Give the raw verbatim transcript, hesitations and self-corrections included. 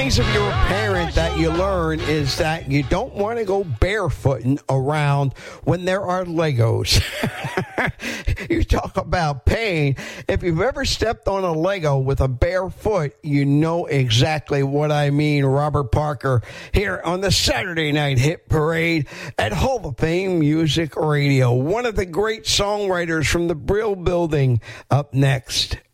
things if you're a parent that you learn is that you don't want to go barefooting around when there are Legos. You talk about pain. If you've ever stepped on a Lego with a bare foot, you know exactly what I mean. Robert Parker here on the Saturday Night Hit Parade at Hall of Fame Music Radio. One of the great songwriters from the Brill Building up next.